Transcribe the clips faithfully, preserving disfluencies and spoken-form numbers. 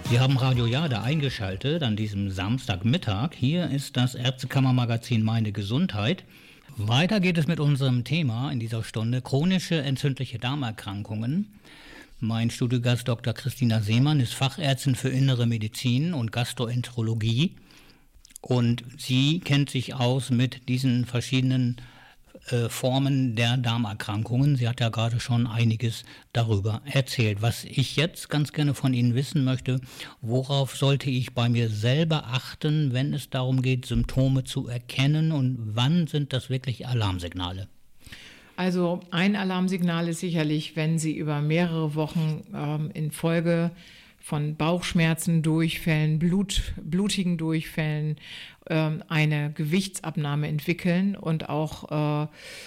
Sie haben Radio Jade eingeschaltet an diesem Samstagmittag. Hier ist das Ärztekammermagazin Meine Gesundheit. Weiter geht es mit unserem Thema in dieser Stunde: chronische entzündliche Darmerkrankungen. Mein Studiogast Doktor Christina Seemann ist Fachärztin für Innere Medizin und Gastroenterologie. Und sie kennt sich aus mit diesen verschiedenen äh, Formen der Darmerkrankungen. Sie hat ja gerade schon einiges darüber erzählt. Was ich jetzt ganz gerne von Ihnen wissen möchte: Worauf sollte ich bei mir selber achten, wenn es darum geht, Symptome zu erkennen, und wann sind das wirklich Alarmsignale? Also ein Alarmsignal ist sicherlich, wenn Sie über mehrere Wochen ähm, in Folge von Bauchschmerzen, Durchfällen, Blut, blutigen Durchfällen ähm, eine Gewichtsabnahme entwickeln, und auch äh,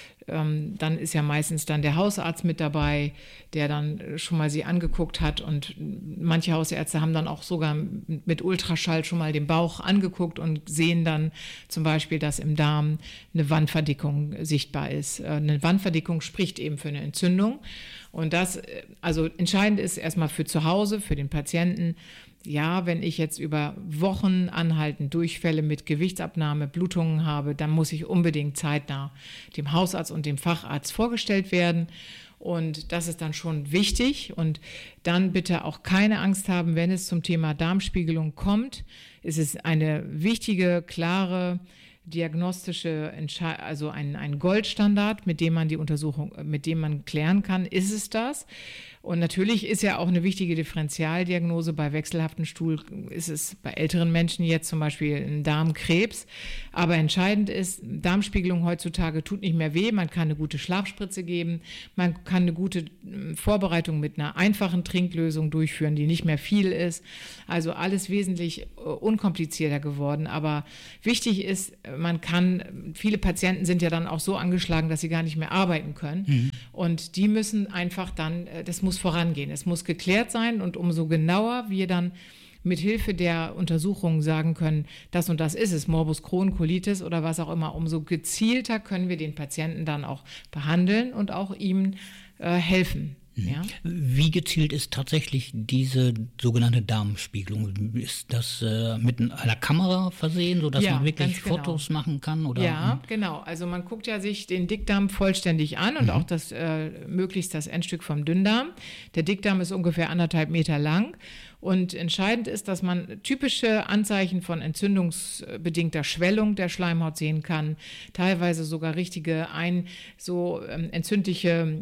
ähm, dann ist ja meistens dann der Hausarzt mit dabei, der dann schon mal sie angeguckt hat, und manche Hausärzte haben dann auch sogar mit Ultraschall schon mal den Bauch angeguckt und sehen dann zum Beispiel, dass im Darm eine Wandverdickung sichtbar ist. Eine Wandverdickung spricht eben für eine Entzündung. Und das, also entscheidend ist erstmal für zu Hause, für den Patienten: Ja, wenn ich jetzt über Wochen anhaltend Durchfälle mit Gewichtsabnahme, Blutungen habe, dann muss ich unbedingt zeitnah dem Hausarzt und dem Facharzt vorgestellt werden. Und das ist dann schon wichtig. Und dann bitte auch keine Angst haben, wenn es zum Thema Darmspiegelung kommt. Es ist eine wichtige, klare diagnostische, Entsche- also ein, ein Goldstandard, mit dem man die Untersuchung, mit dem man klären kann, ist es das? Und natürlich ist ja auch eine wichtige Differentialdiagnose bei wechselhaftem Stuhl, ist es bei älteren Menschen jetzt zum Beispiel ein Darmkrebs. Aber entscheidend ist, Darmspiegelung heutzutage tut nicht mehr weh. Man kann eine gute Schlafspritze geben. Man kann eine gute Vorbereitung mit einer einfachen Trinklösung durchführen, die nicht mehr viel ist. Also alles wesentlich unkomplizierter geworden. Aber wichtig ist, man kann, viele Patienten sind ja dann auch so angeschlagen, dass sie gar nicht mehr arbeiten können. Mhm. Und die müssen einfach dann, das muss vorangehen. Es muss geklärt sein, und umso genauer wir dann mit Hilfe der Untersuchungen sagen können, das und das ist es, Morbus Crohn, Colitis oder was auch immer, umso gezielter können wir den Patienten dann auch behandeln und auch ihm äh, helfen. Ja. Wie gezielt ist tatsächlich diese sogenannte Darmspiegelung? Ist das äh, mit einer Kamera versehen, sodass ja, man wirklich Fotos genau. machen kann? Oder? Ja, genau. Also man guckt ja sich den Dickdarm vollständig an und mhm. auch das äh, möglichst das Endstück vom Dünndarm. Der Dickdarm ist ungefähr anderthalb Meter lang. Und entscheidend ist, dass man typische Anzeichen von entzündungsbedingter Schwellung der Schleimhaut sehen kann, teilweise sogar richtige ein, so ähm, entzündliche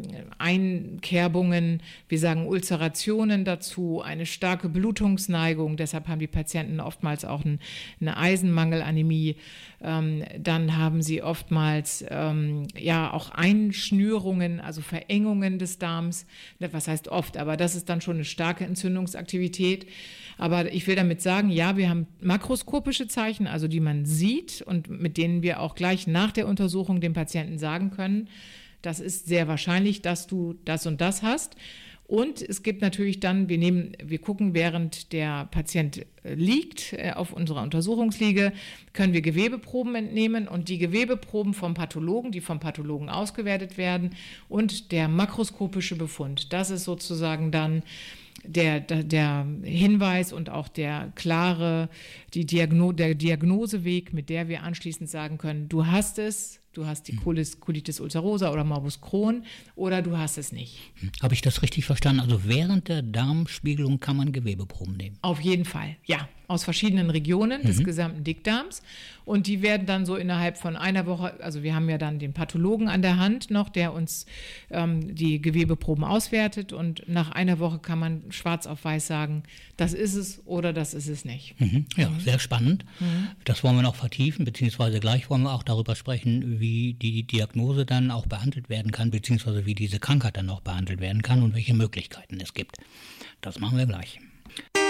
Einkerbungen, wir sagen Ulcerationen dazu, eine starke Blutungsneigung, deshalb haben die Patienten oftmals auch ein, eine Eisenmangelanämie. Ähm, dann haben sie oftmals ähm, ja auch Einschnürungen, also Verengungen des Darms. Was heißt oft, aber das ist dann schon eine starke Entzündungsaktivität. Aber ich will damit sagen, ja, wir haben makroskopische Zeichen, also die man sieht und mit denen wir auch gleich nach der Untersuchung dem Patienten sagen können, das ist sehr wahrscheinlich, dass du das und das hast. Und es gibt natürlich dann, wir nehmen, wir gucken, während der Patient liegt auf unserer Untersuchungsliege, können wir Gewebeproben entnehmen, und die Gewebeproben vom Pathologen, die vom Pathologen ausgewertet werden, und der makroskopische Befund. Das ist sozusagen dann Der, der, der Hinweis und auch der klare, die Diagno- der Diagnoseweg, mit der wir anschließend sagen können, du hast es, du hast die Colitis, Colitis ulcerosa oder Morbus Crohn, oder du hast es nicht. Habe ich das richtig verstanden? Also während der Darmspiegelung kann man Gewebeproben nehmen? Auf jeden Fall, ja. Aus verschiedenen Regionen mhm. des gesamten Dickdarms. Und die werden dann so innerhalb von einer Woche, also wir haben ja dann den Pathologen an der Hand noch, der uns ähm, die Gewebeproben auswertet. Und nach einer Woche kann man schwarz auf weiß sagen, das ist es oder das ist es nicht. Mhm. Ja, mhm. sehr spannend. Mhm. Das wollen wir noch vertiefen, beziehungsweise gleich wollen wir auch darüber sprechen, wie die Diagnose dann auch behandelt werden kann, beziehungsweise wie diese Krankheit dann auch behandelt werden kann und welche Möglichkeiten es gibt. Das machen wir gleich.